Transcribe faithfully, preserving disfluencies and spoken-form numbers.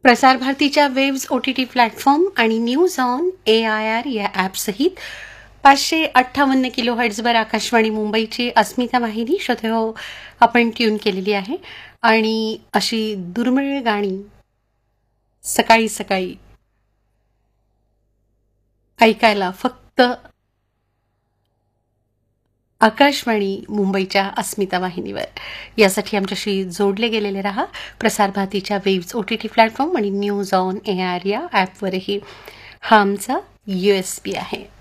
प्रसार भारतीच्या waves O T T platform आणि news on A I R या ॲपसहित पाचशे अठ्ठावन्न किलो हर्ट्झवर आकाशवाणी मुंबईची अस्मिता वाहिनी श्रोतेहो आपण ट्यून केलेली आहे. आणि अशी दुर्मिळ गाणी सकाळी सकाळी ऐकायला फक्त आकाशवाणी मुंबईच्या अस्मिता वाहिनीवर. यासाठी आमच्याशी जोडले गेलेले रहा. प्रसार भारतीच्या waves O T T platform आणि न्यूज ऑन ए आर या ॲपवरही हा आमचा यू एस पी आहे.